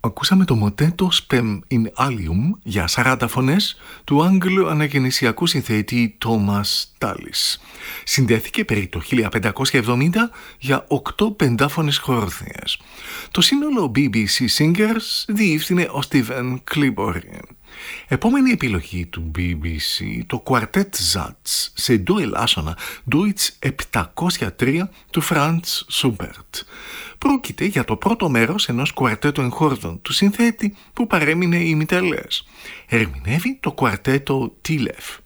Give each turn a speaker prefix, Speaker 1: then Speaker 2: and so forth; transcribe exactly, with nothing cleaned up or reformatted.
Speaker 1: Ακούσαμε το μοτέτο Spem in Alium για σαράντα φωνές του Άγγλου αναγεννησιακού συνθέτη Τόμας Τάλις. Συνδέθηκε περί το χίλια πεντακόσια εβδομήντα για οκτώ πεντάφωνες χοροδίες. Το σύνολο μπι μπι σι Singers διεύθυνε ο Steven Clibborn. Επόμενη επιλογή του μπι μπι σι, το Quartet Satz σε ντο ελάσσονα Deutsch επτακόσια τρία του Franz Schubert. Πρόκειται για το πρώτο μέρος ενός κουαρτέτο εγχόρδων του συνθέτη που παρέμεινε ημιτελές. Ερμηνεύει το κουαρτέτο Τίλεφ.